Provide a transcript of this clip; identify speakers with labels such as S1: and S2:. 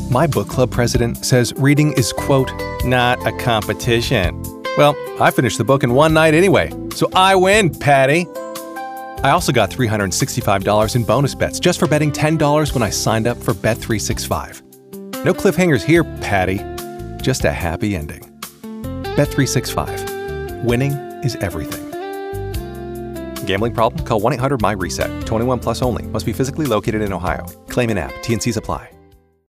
S1: My book club president says reading is, quote, not a competition. Well, I finished the book in one night anyway, so I win, Patty. I also got $365 in bonus bets just for betting $10 when I signed up for Bet365. No cliffhangers here, Patty. Just a happy ending. Bet365. Winning is everything. Gambling problem? Call 1-800-MY-RESET. 21 plus only. Must be physically located in Ohio. Claim in app. T&Cs apply.